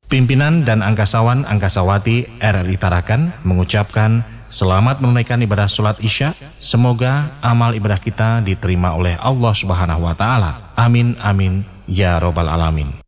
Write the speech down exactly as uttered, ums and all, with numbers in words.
Pimpinan dan angkasawan angkasawati R R I Tarakan mengucapkan selamat menunaikan ibadah sholat Isya. Semoga amal ibadah kita diterima oleh Allah Subhanahu wa taala. Amin amin ya robbal alamin.